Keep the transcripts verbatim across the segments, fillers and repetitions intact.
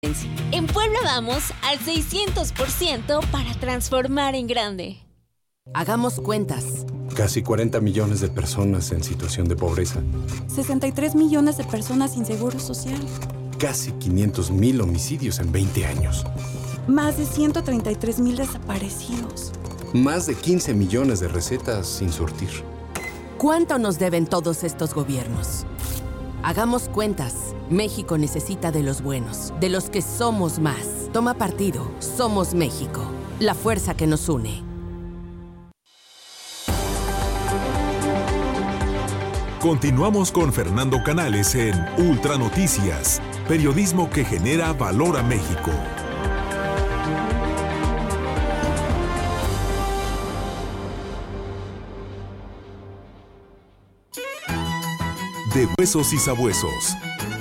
En Puebla vamos al seiscientos por ciento para transformar en grande. Hagamos cuentas. Casi cuarenta millones de personas en situación de pobreza. sesenta y tres millones de personas sin seguro social. Casi quinientos mil homicidios en veinte años. Más de ciento treinta y tres mil desaparecidos. Más de quince millones de recetas sin surtir. ¿Cuánto nos deben todos estos gobiernos? Hagamos cuentas. México necesita de los buenos, de los que somos más. Toma partido. Somos México. La fuerza que nos une. Continuamos con Fernando Canales en Ultra Noticias, periodismo que genera valor a México. De huesos y sabuesos.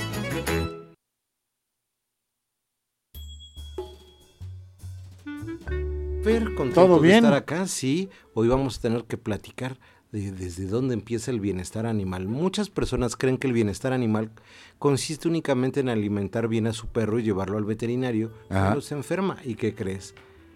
Fer, contento ¿Todo bien? de estar acá, sí. Hoy vamos a tener que platicar de desde dónde empieza el bienestar animal. Muchas personas creen que el bienestar animal consiste únicamente en alimentar bien a su perro y llevarlo al veterinario cuando se enferma. ¿Y qué crees?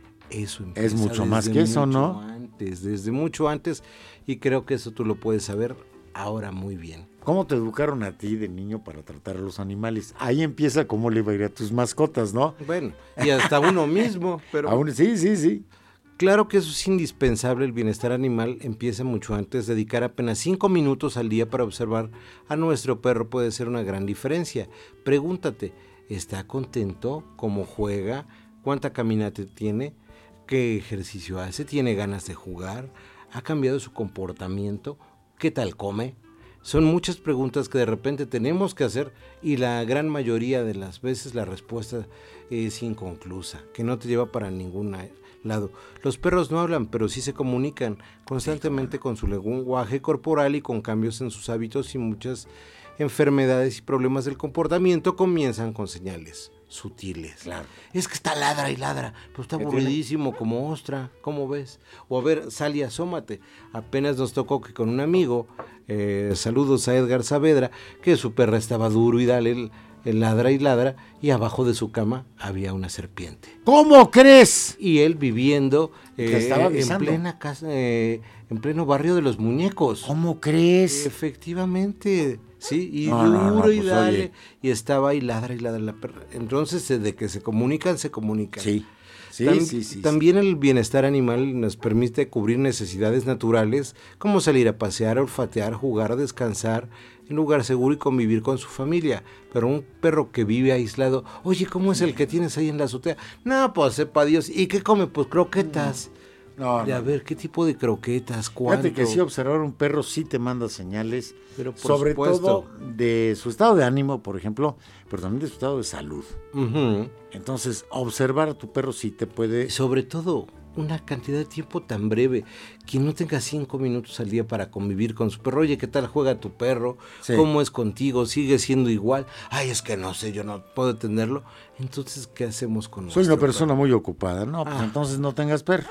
Eso empieza Es mucho más desde que eso, mucho ¿no? Antes, desde mucho antes, y creo que eso tú lo puedes saber ahora muy bien. ¿Cómo te educaron a ti de niño para tratar a los animales? Ahí empieza cómo le va a ir a tus mascotas, ¿no? Bueno, y hasta uno mismo, pero... Aún, sí, sí, sí. Claro que eso es indispensable, el bienestar animal empieza mucho antes. Dedicar apenas cinco minutos al día para observar a nuestro perro puede ser una gran diferencia. Pregúntate, ¿está contento? ¿Cómo juega? ¿Cuánta caminata tiene? ¿Qué ejercicio hace? ¿Tiene ganas de jugar? ¿Ha cambiado su comportamiento? ¿Qué tal come? Son muchas preguntas que de repente tenemos que hacer y la gran mayoría de las veces la respuesta es inconclusa, que no te lleva para ningún lado. Los perros no hablan, pero sí se comunican constantemente con su lenguaje corporal y con cambios en sus hábitos, y muchas enfermedades y problemas del comportamiento comienzan con señales sutiles. Claro. Es que está ladra y ladra, pero está aburridísimo como ostra, ¿cómo ves? O a ver, sal y asómate. Apenas nos tocó que con un amigo, eh, saludos a Edgar Saavedra, que su perra estaba duro y dale el, el ladra y ladra, y abajo de su cama había una serpiente. ¿Cómo crees? Y él viviendo eh, estaba en avisando. plena casa, eh, en pleno barrio de los muñecos. ¿Cómo crees? Efectivamente, sí, y No, duro no, no, y pues, dale, oye. y estaba ahí ladra y ladra la perra. Entonces, eh, de que se comunican, se comunican. Sí, sí, Tam- sí, sí. También el bienestar animal nos permite cubrir necesidades naturales, como salir a pasear, olfatear, jugar, descansar en un lugar seguro y convivir con su familia. Pero un perro que vive aislado, oye, ¿cómo es el que tienes ahí en la azotea? No, pues sepa Dios. ¿Y qué come? Pues croquetas. No, Y a no. ver, ¿qué tipo de croquetas? ¿Cuánto? Fíjate que sí, observar un perro sí te manda señales, Pero por sobre supuesto. todo de su estado de ánimo, por ejemplo, pero también de su estado de salud. Ujú. Entonces, observar a tu perro sí te puede... Sobre todo, una cantidad de tiempo tan breve. Quien no tenga cinco minutos al día para convivir con su perro. Oye, ¿qué tal juega tu perro? Sí. ¿Cómo es contigo? ¿Sigue siendo igual? Ay, es que no sé, yo no puedo entenderlo. Entonces, ¿qué hacemos con Soy una nuestro persona perro? muy ocupada, ¿no? Pues Ah. entonces no tengas perro.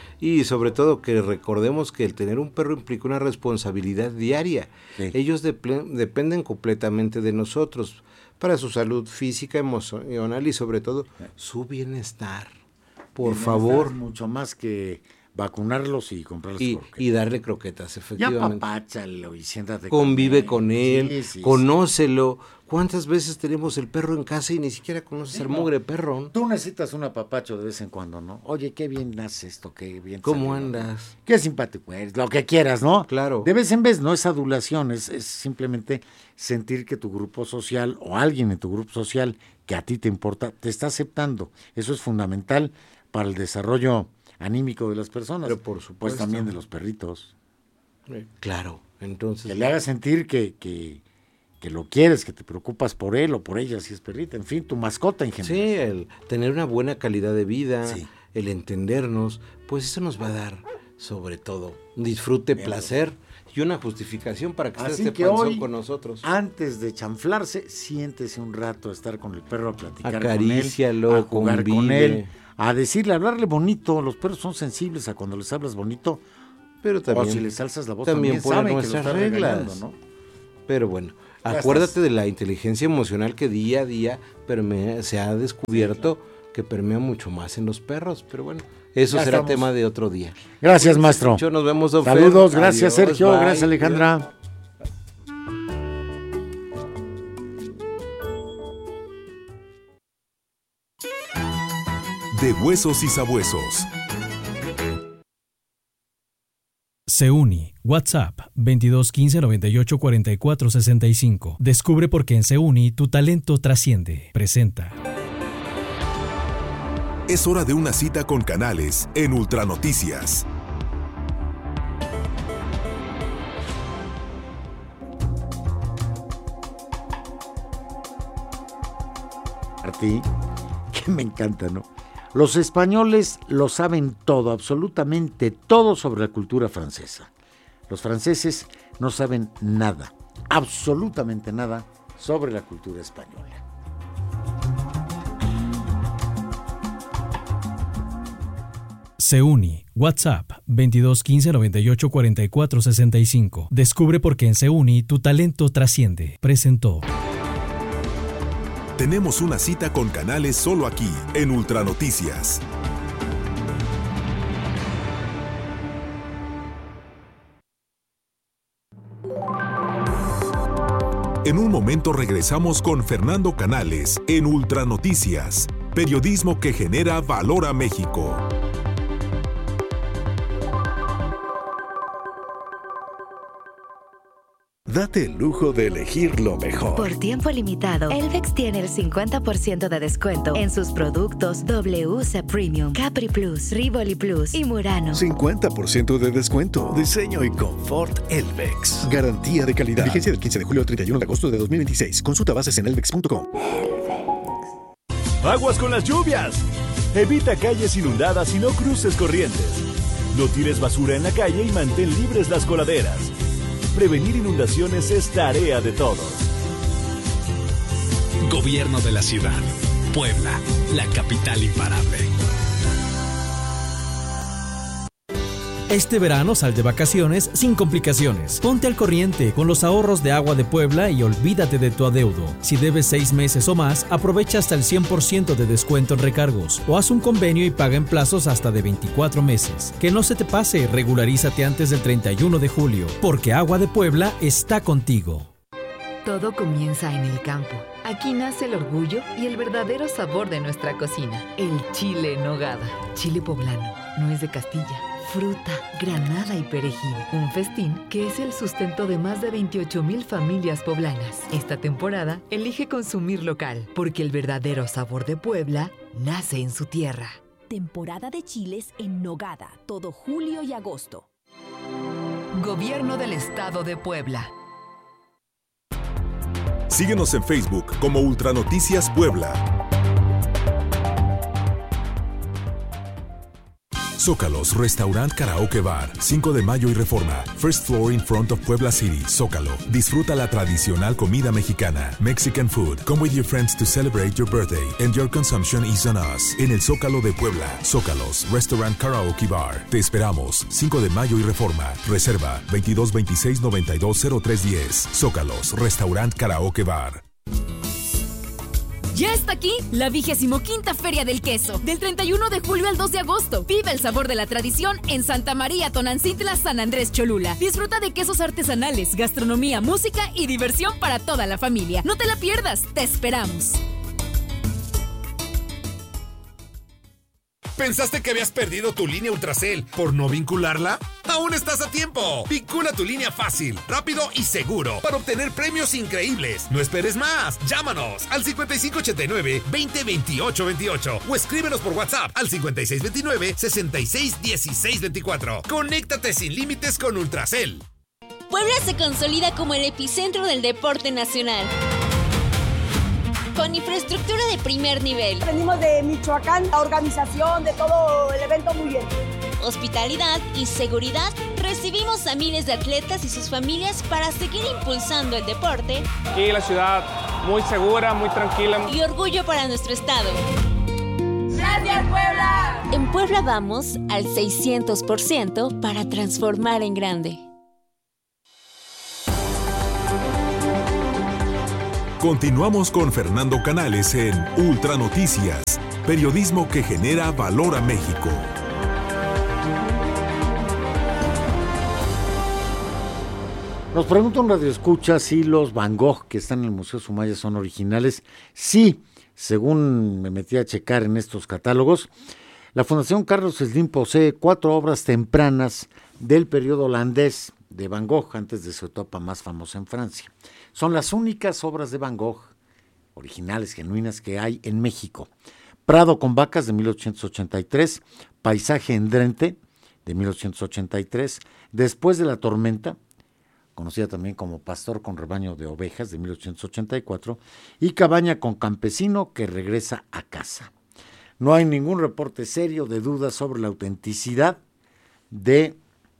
Y sobre todo que recordemos que el tener un perro implica una responsabilidad diaria. Sí. Ellos deple- dependen completamente de nosotros para su salud física, emocional y sobre todo su bienestar. Por Bienestar favor. es mucho más que vacunarlos y comprarles Y, croquetas. y darle croquetas, Ya efectivamente. papáchalo y siéntate Convive con con él, Sí, sí, conócelo. ¿Cuántas veces tenemos el perro en casa y ni siquiera conoces Sí, al no. mugre perro? sí. Tú necesitas un apapacho de vez en cuando, ¿no? Oye, qué bien haces esto, qué bien. ¿Cómo salió, ¿no? andas? Qué simpático eres, lo que quieras, ¿no? Claro. De vez en vez, no es adulación, es, es simplemente sentir que tu grupo social o alguien en tu grupo social que a ti te importa, te está aceptando. Eso es fundamental para el desarrollo anímico de las personas. Pero por Pues supuesto. también de los perritos. Claro, entonces... Que le hagas sentir que, que, que lo quieres, que te preocupas por él o por ella, si es perrita, en fin, tu mascota en general. Sí, el tener una buena calidad de vida, Sí. el entendernos, pues eso nos va a dar, sobre todo, disfrute, Bien, placer y una justificación para que esté Así este que panzón hoy, con nosotros. antes de chanflarse, siéntese un rato a estar con el perro, a platicar Acarícialo, con él, a jugar con convive. él, a decirle, a hablarle bonito. Los perros son sensibles a cuando les hablas bonito, Pero también, o si les alzas la voz también también, ponen saben que lo nuestras estás reglas. regañando, ¿no? Pero bueno, Acuérdate de la inteligencia emocional que día a día permea, se ha descubierto que permea mucho más en los perros, pero bueno, eso Ya será estamos. tema de otro día. Gracias, maestro. Mucho, nos vemos, don Fer. Saludos, gracias, Adiós, Sergio, bye. gracias, Alejandra. De Huesos y Sabuesos. Seuni, WhatsApp veintidós quince noventa y ocho cuarenta y cuatro sesenta y cinco. Descubre por qué en Seuni tu talento trasciende. Presenta. Es hora de una cita con Canales en Ultranoticias. A ti, que me encanta, ¿no? Los españoles lo saben todo, absolutamente todo sobre la cultura francesa. Los franceses no saben nada, absolutamente nada sobre la cultura española. Seuni, WhatsApp veintidós quince noventa y ocho cuarenta y cuatro sesenta y cinco. Descubre por qué en Seuni tu talento trasciende. Presentó. Tenemos una cita con Canales solo aquí, en Ultranoticias. En un momento regresamos con Fernando Canales en Ultranoticias, periodismo que genera valor a México. Date el lujo de elegir lo mejor. Por tiempo limitado, Elvex tiene el cincuenta por ciento de descuento en sus productos W C Premium, Capri Plus, Rivoli Plus y Murano. cincuenta por ciento de descuento. Diseño y confort Elvex. Garantía de calidad. Vigencia del quince de julio al treinta y uno de agosto de dos mil veintiséis. Consulta bases en elvex punto com. ¡Aguas con las lluvias! Evita calles inundadas y no cruces corrientes. No tires basura en la calle y mantén libres las coladeras. Prevenir inundaciones es tarea de todos. Gobierno de la ciudad. Puebla, la capital imparable. Este verano sal de vacaciones sin complicaciones. Ponte al corriente con los ahorros de Agua de Puebla y olvídate de tu adeudo. Si debes seis meses o más, aprovecha hasta el cien por ciento de descuento en recargos o haz un convenio y paga en plazos hasta de veinticuatro meses. Que no se te pase, regularízate antes del treinta y uno de julio, porque Agua de Puebla está contigo. Todo comienza en el campo. Aquí nace el orgullo y el verdadero sabor de nuestra cocina. El chile en nogada. Chile poblano, nuez de Castilla, fruta, granada y perejil. Un festín que es el sustento de más de veintiocho mil familias poblanas. Esta temporada elige consumir local, porque el verdadero sabor de Puebla nace en su tierra. Temporada de chiles en nogada, todo julio y agosto. Gobierno del Estado de Puebla. Síguenos en Facebook como Ultranoticias Puebla. Zócalos Restaurant Karaoke Bar, cinco de mayo y Reforma. First floor in front of Puebla City, Zócalo. Disfruta la tradicional comida mexicana, Mexican food. Come with your friends to celebrate your birthday and your consumption is on us. En el Zócalo de Puebla, Zócalos Restaurant Karaoke Bar. Te esperamos, cinco de mayo y Reforma. Reserva veintidós veintiséis noventa y dos cero tres diez. Zócalos Restaurant Karaoke Bar. Ya está aquí la vigésimo quinta Feria del Queso, del treinta y uno de julio al dos de agosto. Vive el sabor de la tradición en Santa María Tonancintla, San Andrés Cholula. Disfruta de quesos artesanales, gastronomía, música y diversión para toda la familia. No te la pierdas, te esperamos. ¿Pensaste que habías perdido tu línea Ultracel por no vincularla? ¡Aún estás a tiempo! Vincula tu línea fácil, rápido y seguro para obtener premios increíbles. No esperes más. Llámanos al cincuenta y cinco ochenta y nueve, veinte veintiocho veintiocho o escríbenos por WhatsApp al cincuenta y seis veintinueve, sesenta y seis dieciséis veinticuatro. Conéctate sin límites con Ultracel. Puebla se consolida como el epicentro del deporte nacional. Con infraestructura de primer nivel. Venimos de Michoacán, la organización de todo el evento muy bien. Hospitalidad y seguridad. Recibimos a miles de atletas y sus familias para seguir impulsando el deporte. Aquí la ciudad muy segura, muy tranquila. Y orgullo para nuestro estado. ¡Gracias, Puebla! En Puebla vamos al seiscientos por ciento para transformar en grande. Continuamos con Fernando Canales en Ultra Noticias, periodismo que genera valor a México. Nos pregunta un radioescucha si los Van Gogh que están en el Museo Sumaya son originales. Sí, según me metí a checar en estos catálogos, la Fundación Carlos Slim posee cuatro obras tempranas del periodo holandés de Van Gogh, antes de su etapa más famosa en Francia. Son las únicas obras de Van Gogh, originales, genuinas, que hay en México. Prado con vacas, de mil ochocientos ochenta y tres, Paisaje en Drente, de mil ochocientos ochenta y tres, Después de la tormenta, conocida también como Pastor con rebaño de ovejas, de mil ochocientos ochenta y cuatro, y Cabaña con campesino que regresa a casa. No hay ningún reporte serio de dudas sobre la autenticidad de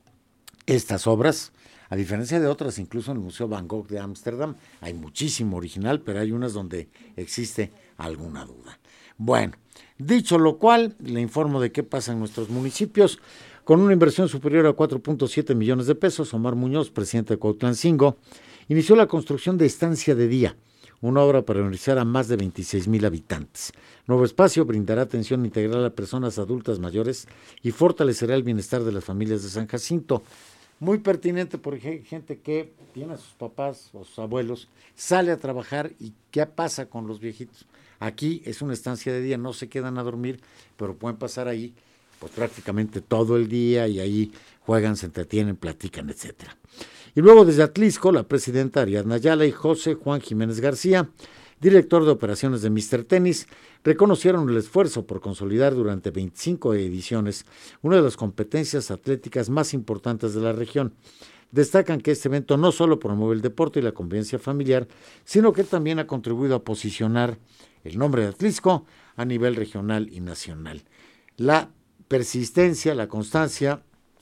estas obras, a diferencia de otras, incluso en el Museo Van Gogh de Ámsterdam, hay muchísimo original, pero hay unas donde existe alguna duda. Bueno, dicho lo cual, le informo de qué pasa en nuestros municipios. Con una inversión superior a cuatro punto siete millones de pesos, Omar Muñoz, presidente de Cuautlancingo, inició la construcción de Estancia de Día, una obra para beneficiar a más de veintiséis mil habitantes. Nuevo espacio brindará atención integral a personas adultas mayores y fortalecerá el bienestar de las familias de San Jacinto. Muy pertinente por gente que tiene a sus papás o sus abuelos, sale a trabajar y ¿qué pasa con los viejitos? Aquí es una estancia de día, no se quedan a dormir, pero pueden pasar ahí pues prácticamente todo el día y ahí juegan, se entretienen, platican, etcétera. Y luego desde Atlisco, la presidenta Ariadna Ayala y José Juan Jiménez García, director de operaciones de míster Tenis, reconocieron el esfuerzo por consolidar durante veinticinco ediciones una de las competencias atléticas más importantes de la región. Destacan que este evento no solo promueve el deporte y la convivencia familiar, sino que también ha contribuido a posicionar el nombre de Atlisco a nivel regional y nacional. La persistencia, la constancia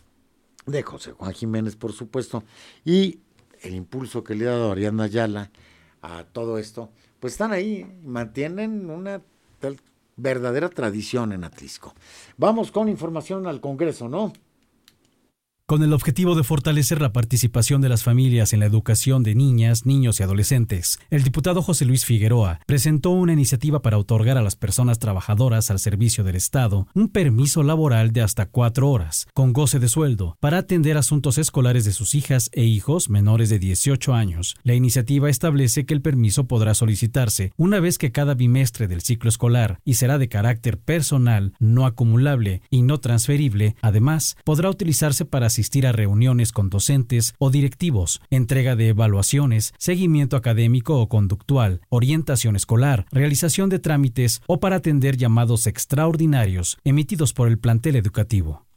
de José Juan Jiménez, por supuesto, y el impulso que le ha dado Ariadna Ayala a todo esto, pues están ahí, mantienen una tal verdadera tradición en Atlisco. Vamos con información al Congreso, ¿no? Con el objetivo de fortalecer la participación de las familias en la educación de niñas, niños y adolescentes, el diputado José Luis Figueroa presentó una iniciativa para otorgar a las personas trabajadoras al servicio del Estado un permiso laboral de hasta cuatro horas, con goce de sueldo, para atender asuntos escolares de sus hijas e hijos menores de dieciocho años. La iniciativa establece que el permiso podrá solicitarse una vez que cada bimestre del ciclo escolar y será de carácter personal, no acumulable y no transferible. Además, podrá utilizarse para asistir a reuniones con docentes o directivos, entrega de evaluaciones, seguimiento académico o conductual, orientación escolar, realización de trámites o para atender llamados extraordinarios emitidos por el plantel educativo.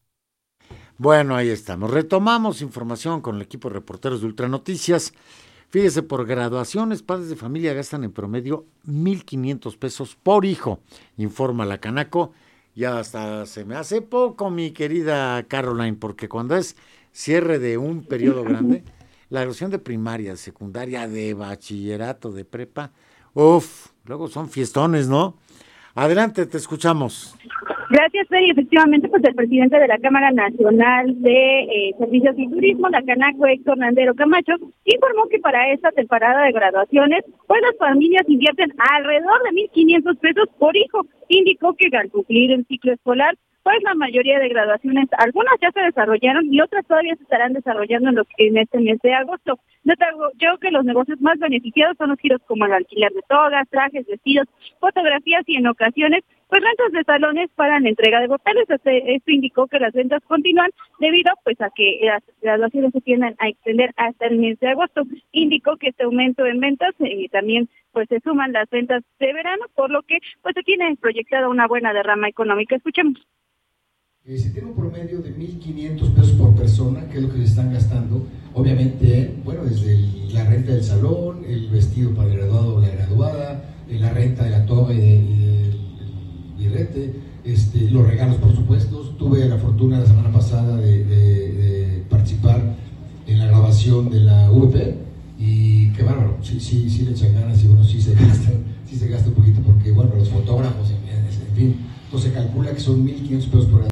Bueno, ahí estamos. Retomamos información con el equipo de reporteros de Ultra Noticias. Fíjese, por graduaciones, padres de familia gastan en promedio mil quinientos pesos por hijo, informa la Canaco. Ya hasta se me hace poco, mi querida Caroline, porque cuando es cierre de un periodo grande, la graduación de primaria, de secundaria, de bachillerato, de prepa, uff, luego son fiestones, ¿no? Adelante, te escuchamos. Gracias, Freddy. Efectivamente, pues el presidente de la Cámara Nacional de eh, Servicios y Turismo, la Canaco, Héctor Nandero Camacho, informó que para esta temporada de graduaciones, pues las familias invierten alrededor de mil quinientos pesos por hijo. Indicó que al cumplir el ciclo escolar, pues la mayoría de graduaciones, algunas ya se desarrollaron y otras todavía se estarán desarrollando en, los, en este mes de agosto. Yo que los negocios más beneficiados son los giros como el alquiler de togas, trajes, vestidos, fotografías y en ocasiones, pues rentas de salones para la entrega de botellas. Esto indicó que las ventas continúan debido pues a que las graduaciones se tienden a extender hasta el mes de agosto. Indicó que este aumento en ventas eh, también pues se suman las ventas de verano, por lo que pues se tiene proyectada una buena derrama económica. Escuchemos. Eh, se tiene un promedio de mil quinientos pesos por persona, que es lo que se están gastando, obviamente, bueno, desde el, la renta del salón, el vestido para el graduado o la graduada, eh, la renta de la toga y, de, y del birrete, este, los regalos, por supuesto. Tuve la fortuna la semana pasada de, de, de participar en la grabación de la U V P y qué bárbaro, sí, sí, sí le echan ganas y bueno, sí se gasta, sí se gasta un poquito porque, bueno, los fotógrafos, en, en fin, entonces se calcula que son mil quinientos pesos por año.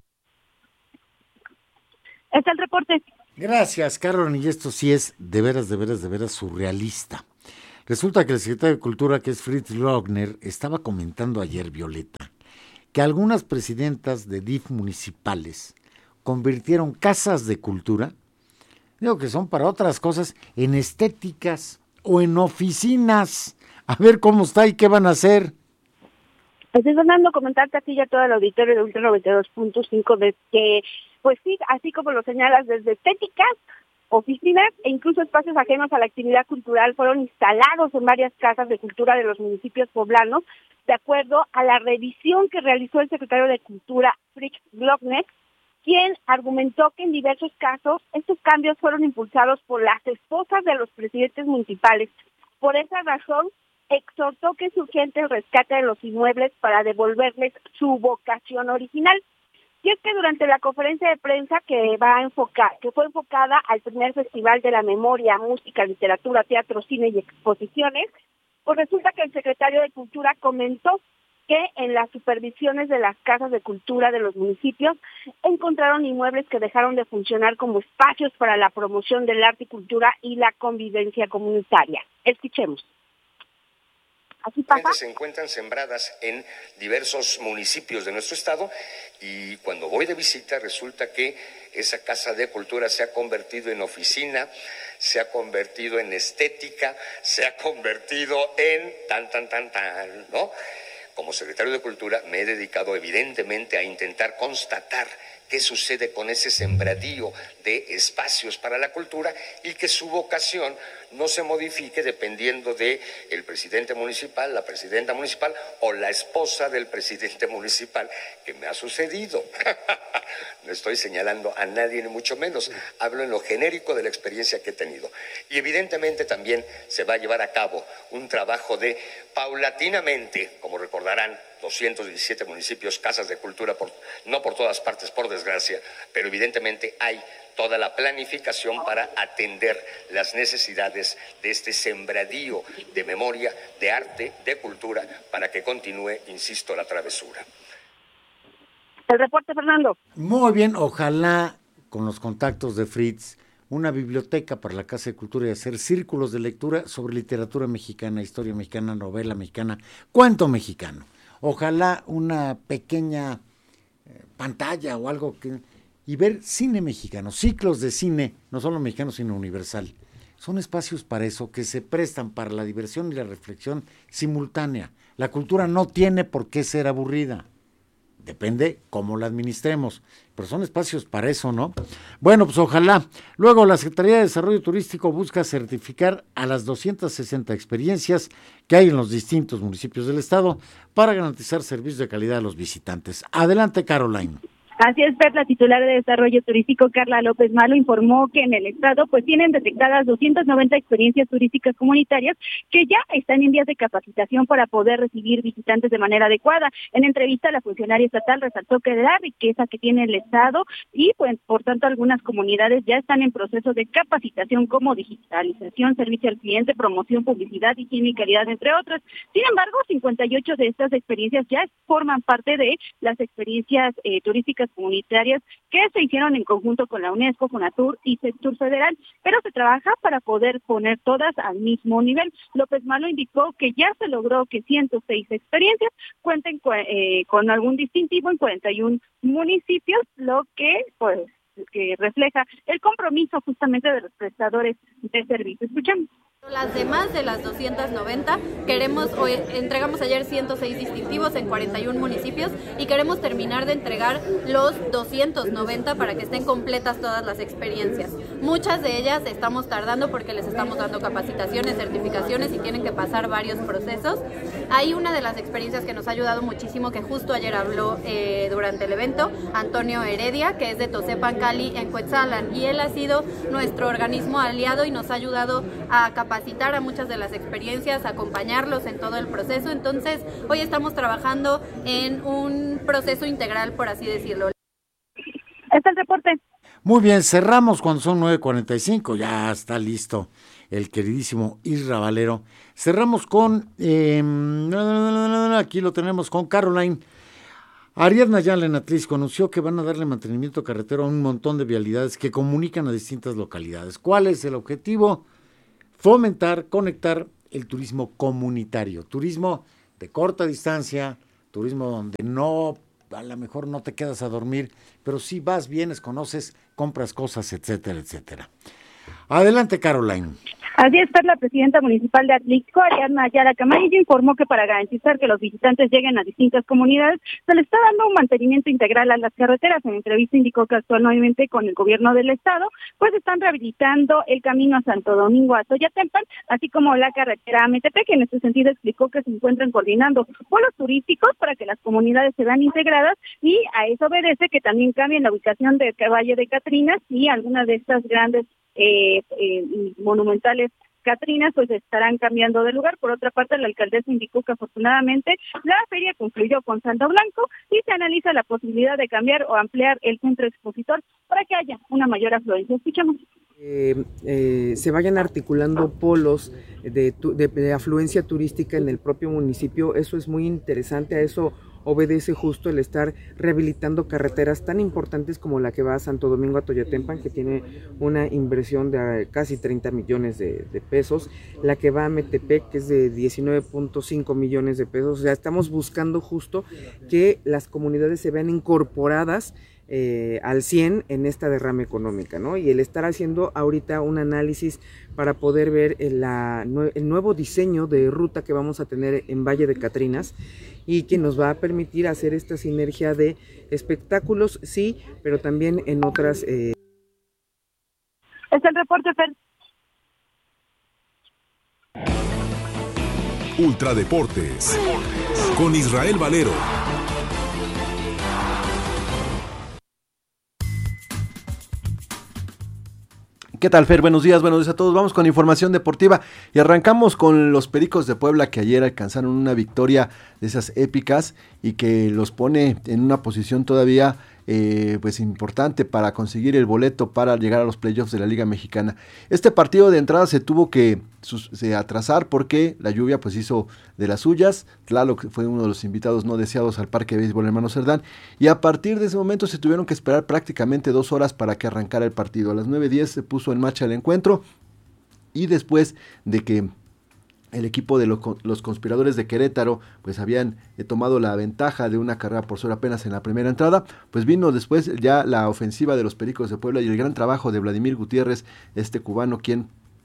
Este es el reporte. Gracias, Carolyn, y esto sí es de veras, de veras, de veras surrealista. Resulta que el secretario de Cultura, que es Fritz Lochner, estaba comentando ayer, Violeta, que algunas presidentas de D I F municipales convirtieron casas de cultura, digo que son para otras cosas, en estéticas o en oficinas. A ver cómo está y qué van a hacer. Pues es Fernando, comentarte a ti y a todo el auditorio de Ultra noventa y dos punto cinco de que, pues sí, así como lo señalas, desde estéticas, oficinas e incluso espacios ajenos a la actividad cultural fueron instalados en varias casas de cultura de los municipios poblanos, de acuerdo a la revisión que realizó el secretario de Cultura, Fritz Lochner, quien argumentó que en diversos casos estos cambios fueron impulsados por las esposas de los presidentes municipales. Por esa razón, exhortó que es urgente el rescate de los inmuebles para devolverles su vocación original. Y es que durante la conferencia de prensa que va a enfocar, que fue enfocada al primer Festival de la Memoria, Música, Literatura, Teatro, Cine y Exposiciones, pues resulta que el secretario de Cultura comentó que en las supervisiones de las casas de cultura de los municipios encontraron inmuebles que dejaron de funcionar como espacios para la promoción del arte y cultura y la convivencia comunitaria. Escuchemos. Así pasa. Se encuentran sembradas en diversos municipios de nuestro estado y cuando voy de visita resulta que esa casa de cultura se ha convertido en oficina, se ha convertido en estética, se ha convertido en tan, tan, tan, tan, ¿no? Como secretario de Cultura me he dedicado evidentemente a intentar constatar qué sucede con ese sembradío de espacios para la cultura y que su vocación no se modifique dependiendo de el presidente municipal, la presidenta municipal o la esposa del presidente municipal, que me ha sucedido. No estoy señalando a nadie ni mucho menos, hablo en lo genérico de la experiencia que he tenido. Y evidentemente también se va a llevar a cabo un trabajo de paulatinamente, como recordarán, doscientos diecisiete municipios, casas de cultura, por, no por todas partes, por desgracia, pero evidentemente hay toda la planificación para atender las necesidades de este sembradío de memoria, de arte, de cultura, para que continúe, insisto, la travesura. El reporte, Fernando. Muy bien, ojalá con los contactos de Fritz, una biblioteca para la Casa de Cultura y hacer círculos de lectura sobre literatura mexicana, historia mexicana, novela mexicana, cuento mexicano. Ojalá una pequeña eh, pantalla o algo que... y ver cine mexicano, ciclos de cine, no solo mexicano, sino universal. Son espacios para eso, que se prestan para la diversión y la reflexión simultánea. La cultura no tiene por qué ser aburrida. Depende cómo la administremos, pero son espacios para eso, ¿no? Bueno, pues ojalá. Luego, la Secretaría de Desarrollo Turístico busca certificar a las doscientas sesenta experiencias que hay en los distintos municipios del estado para garantizar servicios de calidad a los visitantes. Adelante, Caroline. Así es, Pep, la titular de Desarrollo Turístico, Carla López Malo, informó que en el estado pues tienen detectadas doscientas noventa experiencias turísticas comunitarias que ya están en vías de capacitación para poder recibir visitantes de manera adecuada. En entrevista, la funcionaria estatal resaltó que la riqueza que tiene el estado y pues por tanto algunas comunidades ya están en proceso de capacitación como digitalización, servicio al cliente, promoción, publicidad, higiene y calidad, entre otras. Sin embargo, cincuenta y ocho de estas experiencias ya forman parte de las experiencias eh, turísticas comunitarias que se hicieron en conjunto con la UNESCO, Fonatur y Sector Federal, pero se trabaja para poder poner todas al mismo nivel. López Malo indicó que ya se logró que ciento seis experiencias cuenten con, eh, con algún distintivo en cuarenta y uno municipios, lo que pues que refleja el compromiso justamente de los prestadores de servicios. Escuchamos. Las demás de las doscientas noventa, queremos, hoy entregamos ayer ciento seis distintivos en cuarenta y uno municipios y queremos terminar de entregar los doscientos noventa para que estén completas todas las experiencias. Muchas de ellas estamos tardando porque les estamos dando capacitaciones, certificaciones y tienen que pasar varios procesos. Hay una de las experiencias que nos ha ayudado muchísimo, que justo ayer habló eh, durante el evento, Antonio Heredia, que es de Tosepan, Cali, en Cuetzalan, y él ha sido nuestro organismo aliado y nos ha ayudado a capacitar capacitar a muchas de las experiencias, acompañarlos en todo el proceso. Entonces, hoy estamos trabajando en un proceso integral, por así decirlo. Este es el reporte. Muy bien, cerramos cuando son nueve cuarenta y cinco, ya está listo el queridísimo Isra Valero. Cerramos con, eh, aquí lo tenemos con Caroline. Ariadna Ayala en Atlisco anunció que van a darle mantenimiento carretero a un montón de vialidades que comunican a distintas localidades. ¿Cuál es el objetivo? Fomentar, conectar el turismo comunitario, turismo de corta distancia, turismo donde no, a lo mejor no te quedas a dormir, pero sí vas, vienes, conoces, compras cosas, etcétera, etcétera. Adelante, Caroline. Así es, la presidenta municipal de Atlixco, Ariadna Ayala Camarillo, informó que para garantizar que los visitantes lleguen a distintas comunidades, se le está dando un mantenimiento integral a las carreteras. En entrevista indicó que actualmente con el gobierno del estado, pues están rehabilitando el camino a Santo Domingo a Toyatempan, así como la carretera a Metepec. En este sentido explicó que se encuentran coordinando vuelos turísticos para que las comunidades se vean integradas, y a eso obedece que también cambien la ubicación del Valle de Catrinas y algunas de estas grandes Eh, eh, monumentales Catrinas pues estarán cambiando de lugar. Por otra parte, la alcaldesa indicó que afortunadamente la feria concluyó con Saldo Blanco y se analiza la posibilidad de cambiar o ampliar el centro expositor para que haya una mayor afluencia. Escuchamos. Eh, eh, se vayan articulando polos de, de, de afluencia turística en el propio municipio. Eso es muy interesante, a eso obedece justo el estar rehabilitando carreteras tan importantes como la que va a Santo Domingo a Toyatempan, que tiene una inversión de casi treinta millones de, de pesos, la que va a Metepec, que es de diecinueve punto cinco millones de pesos. O sea, estamos buscando justo que las comunidades se vean incorporadas Eh, al cien en esta derrama económica, ¿no? Y el estar haciendo ahorita un análisis para poder ver el, la, el nuevo diseño de ruta que vamos a tener en Valle de Catrinas y que nos va a permitir hacer esta sinergia de espectáculos, sí, pero también en otras... Eh... Es el reporte, Fer. Ultradeportes con Israel Valero. ¿Qué tal, Fer? Buenos días, buenos días a todos. Vamos con información deportiva y arrancamos con los Pericos de Puebla, que ayer alcanzaron una victoria de esas épicas y que los pone en una posición todavía eh, pues importante para conseguir el boleto para llegar a los playoffs de la Liga Mexicana. Este partido de entrada se tuvo que se atrasar porque la lluvia pues hizo de las suyas. Tlaloc fue uno de los invitados no deseados al Parque de Béisbol Hermano Cerdán, y a partir de ese momento se tuvieron que esperar prácticamente dos horas para que arrancara el partido. A las nueve diez se puso en marcha el encuentro, y después de que el equipo de lo, los conspiradores de Querétaro pues habían eh, tomado la ventaja de una carrera por sobre apenas en la primera entrada, pues vino después ya la ofensiva de los Pericos de Puebla y el gran trabajo de Vladimir Gutiérrez, este cubano, quien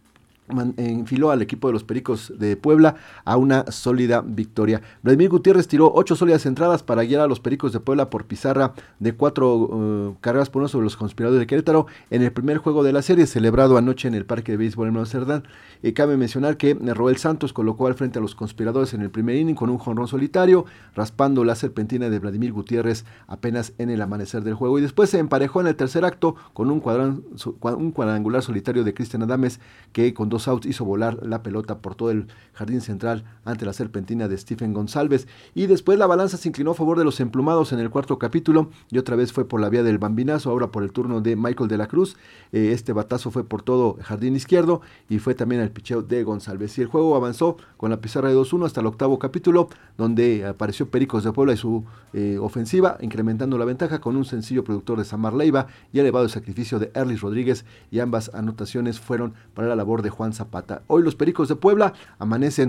enfiló al equipo de los Pericos de Puebla a una sólida victoria. Vladimir Gutiérrez tiró ocho sólidas entradas para guiar a los Pericos de Puebla por pizarra de cuatro uh, carreras por uno sobre los conspiradores de Querétaro en el primer juego de la serie, celebrado anoche en el Parque de Béisbol Hermano Cerdán. Eh, cabe mencionar que Roel Santos colocó al frente a los conspiradores en el primer inning con un jonrón solitario, raspando la serpentina de Vladimir Gutiérrez apenas en el amanecer del juego, y después se emparejó en el tercer acto con un, cuadran, un cuadrangular solitario de Cristian Adames, que con dos outs hizo volar la pelota por todo el jardín central ante la serpentina de Stephen González. Y después la balanza se inclinó a favor de los emplumados en el cuarto capítulo, y otra vez fue por la vía del bambinazo, ahora por el turno de Michael de la Cruz. Eh, este batazo fue por todo el jardín izquierdo y fue también el picheo de González, y el juego avanzó con la pizarra de dos uno hasta el octavo capítulo, donde apareció Pericos de Puebla y su eh, ofensiva, incrementando la ventaja con un sencillo productor de Samar Leiva y elevado el sacrificio de Erlis Rodríguez, y ambas anotaciones fueron para la labor de Juan Zapata. Hoy los Pericos de Puebla amanecen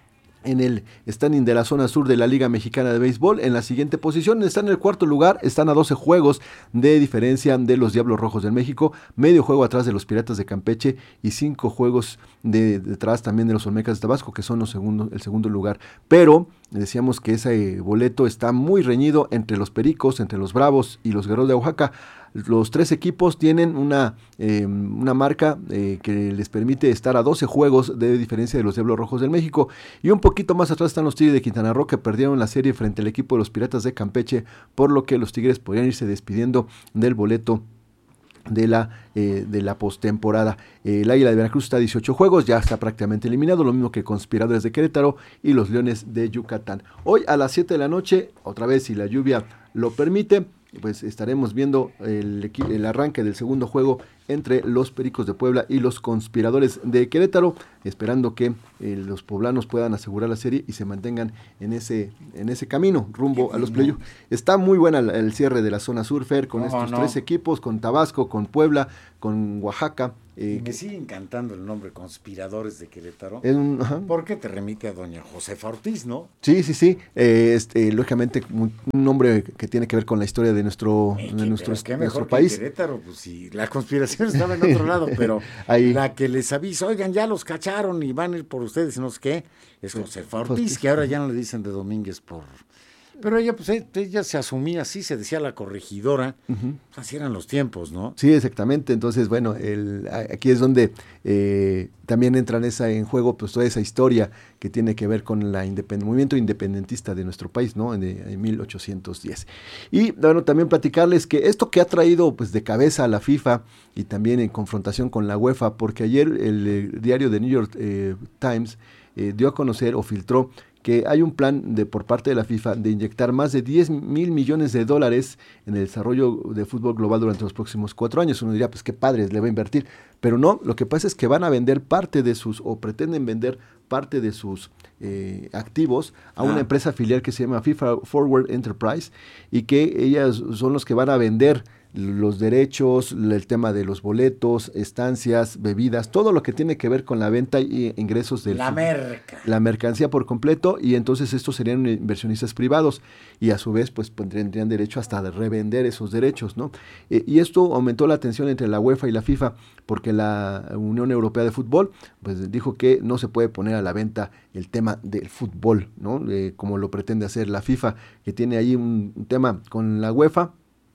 en el standing de la zona sur de la Liga Mexicana de Béisbol en la siguiente posición. Están en el cuarto lugar, están a doce juegos de diferencia de los Diablos Rojos del México, medio juego atrás de los Piratas de Campeche y cinco juegos de, detrás también de los Olmecas de Tabasco, que son los segundo, el segundo lugar. Pero decíamos que ese boleto está muy reñido entre los Pericos, entre los Bravos y los Guerreros de Oaxaca. Los tres equipos tienen una, eh, una marca eh, que les permite estar a doce juegos de diferencia de los Diablos Rojos del México, y un poquito más atrás están los Tigres de Quintana Roo, que perdieron la serie frente al equipo de los Piratas de Campeche, por lo que los Tigres podrían irse despidiendo del boleto de la, eh, de la postemporada. Eh, el Águila de Veracruz está a dieciocho juegos, ya está prácticamente eliminado, lo mismo que Conspiradores de Querétaro y los Leones de Yucatán. Hoy a las siete de la noche, otra vez si la lluvia lo permite, pues estaremos viendo el, el arranque del segundo juego entre los Pericos de Puebla y los Conspiradores de Querétaro, esperando que eh, los poblanos puedan asegurar la serie y se mantengan en ese en ese camino rumbo a los playoffs. Está muy buena el, el cierre de la zona sur, Fer, con no, estos no. tres equipos, con Tabasco, con Puebla, con Oaxaca Eh, me sigue encantando el nombre Conspiradores de Querétaro. Un, ¿Por qué te remite a doña Josefa Ortiz, no? Sí, sí, sí. Eh, este, lógicamente, un, un nombre que tiene que ver con la historia de nuestro, eh, de nuestro, qué de mejor nuestro que país. Querétaro, pues sí, la conspiración estaba en otro lado, pero Ahí. la que les avisa, oigan, ya los cacharon y van a ir por ustedes y no sé qué, es Josefa Ortiz, Ortiz, que ahora ya no le dicen de Domínguez por... Pero ella, pues, ella se asumía así, se decía la corregidora, uh-huh. Así eran los tiempos, ¿no? Sí, exactamente. Entonces, bueno, el, aquí es donde eh, también entra en, esa, en juego pues toda esa historia que tiene que ver con la independ- movimiento independentista de nuestro país, ¿no? En, en mil ochocientos diez. Y, bueno, también platicarles que esto que ha traído pues de cabeza a la FIFA y también en confrontación con la UEFA, porque ayer el, el diario de New York eh, Times eh, dio a conocer o filtró que hay un plan de por parte de la FIFA de inyectar más de diez mil millones de dólares en el desarrollo de fútbol global durante los próximos cuatro años. Uno diría, pues qué padres, le va a invertir. Pero no, lo que pasa es que van a vender parte de sus, o pretenden vender parte de sus eh, activos a ah. una empresa filial que se llama FIFA Forward Enterprise y que ellas son los que van a vender los derechos, el tema de los boletos, estancias, bebidas, todo lo que tiene que ver con la venta y ingresos de la merca. La mercancía por completo, y entonces estos serían inversionistas privados y a su vez pues tendrían derecho hasta de revender esos derechos, ¿no? Eh, y esto aumentó la tensión entre la UEFA y la FIFA porque la Unión Europea de Fútbol pues dijo que no se puede poner a la venta el tema del fútbol, ¿no? Eh, como lo pretende hacer la FIFA, que tiene ahí un, un tema con la UEFA.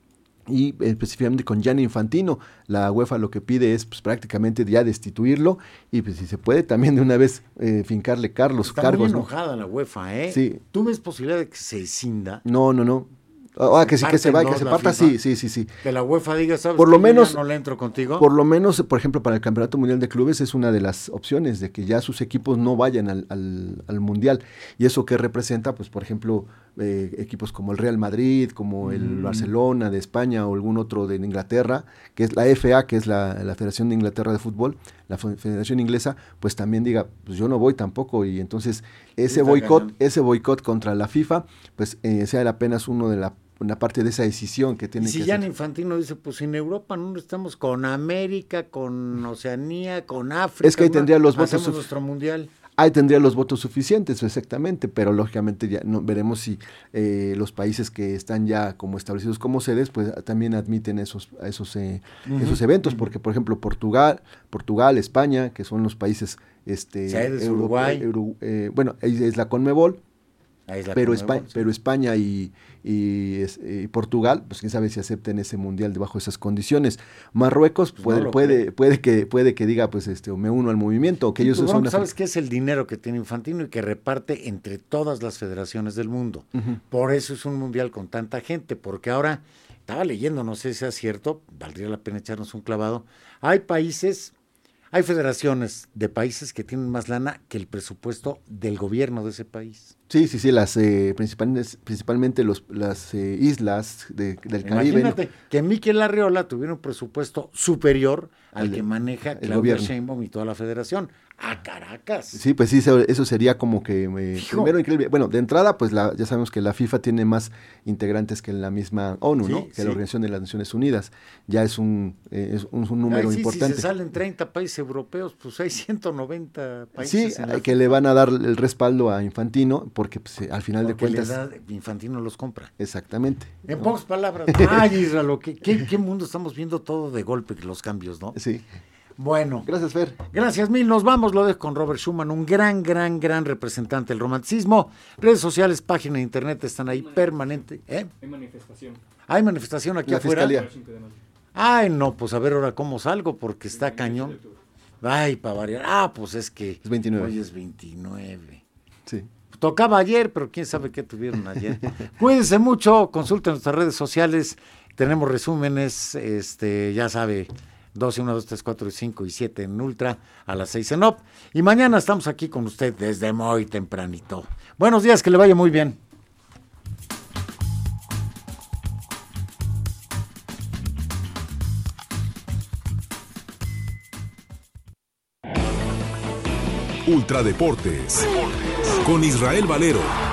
Y específicamente con Gianni Infantino, la UEFA lo que pide es pues, prácticamente ya destituirlo y pues si se puede también de una vez eh, fincarle Carlos Está cargos. Está muy enojada, ¿no? La UEFA, ¿eh? Sí. ¿Tú ves posibilidad de que se escinda? No, no, no. Ah, que sí, que se vaya, que se parta, sí, sí, sí, sí. Que la UEFA diga, ¿sabes? Por lo menos, no le entro contigo. Por lo menos, por ejemplo, para el Campeonato Mundial de Clubes es una de las opciones de que ya sus equipos no vayan al, al, al Mundial. ¿Y eso qué representa? Pues, por ejemplo, eh, equipos como el Real Madrid, como el mm. Barcelona de España o algún otro de Inglaterra, que es la F A, que es la, la Federación de Inglaterra de Fútbol, la Federación Inglesa, pues también diga, pues yo no voy tampoco, y entonces ese boicot, ese boicot contra la FIFA, pues eh, sea apenas uno de la una parte de esa decisión que tiene y si que Gianni hacer. Infantino dice, pues en Europa no estamos con América, con Oceanía, con África. Es que ahí tendría los votos. Hacemos nuestro mundial. Ahí tendría los votos suficientes, exactamente, pero lógicamente ya no, veremos si eh, los países que están ya como establecidos como sedes, pues también admiten esos esos eh, uh-huh. esos eventos, porque por ejemplo Portugal, Portugal, España, que son los países este sedes, Euro, Uruguay, Euro, eh, bueno, es la Conmebol. La pero, España, sí. pero España y, y, y Portugal, pues quién sabe si acepten ese mundial debajo de esas condiciones. Marruecos pues puede, no puede, puede que puede que diga, pues este, me uno al movimiento, o que ellos son una... ¿Sabes qué es el dinero que tiene Infantino y que reparte entre todas las federaciones del mundo? Uh-huh. Por eso es un mundial con tanta gente, porque ahora estaba leyendo, no sé si es cierto, valdría la pena echarnos un clavado. Hay países, hay federaciones de países que tienen más lana que el presupuesto del gobierno de ese país. Sí, sí, sí, las eh, principalmente, principalmente los, las eh, islas de, del Caribe. Imagínate ¿no? que Mikel Arriola tuviera un presupuesto superior al el, que maneja Claudia Sheinbaum y toda la federación. ¡A Caracas! Sí, pues sí, eso sería como que eh, primero increíble. Bueno, de entrada, pues la, ya sabemos que la FIFA tiene más integrantes que la misma ONU, sí, ¿no? Que sí. La Organización de las Naciones Unidas. Ya es un, eh, es un, un número Ay, sí, importante. Si se salen treinta países europeos, pues hay ciento noventa países. Sí, en la que le van a dar el respaldo a Infantino, porque pues, al final porque de cuentas... Le da, Infantino los compra. Exactamente. En ¿no? pocas palabras. Ay, Israel, ¿qué, qué, ¿qué mundo estamos viendo todo de golpe, los cambios, ¿no? Sí. Bueno. Gracias, Fer. Gracias mil. Nos vamos, lo dejo con Robert Schuman, un gran, gran, gran representante del romanticismo. Redes sociales, página de internet están ahí permanente. ¿Eh? Hay manifestación. Hay manifestación aquí la afuera. Fiscalía. Ay, no, pues a ver ahora cómo salgo, porque está cañón. Ay, para variar. Ah, pues es que es veintinueve. Hoy es veintinueve. Sí. Tocaba ayer, pero quién sabe qué tuvieron ayer. Cuídense mucho, consulten nuestras redes sociales. Tenemos resúmenes, este, ya sabe, doce, uno, dos, tres, cuatro, cinco y siete en Ultra, a las seis en O P. Y mañana estamos aquí con usted desde muy tempranito. Buenos días, que le vaya muy bien. Ultra Deportes con Israel Valero.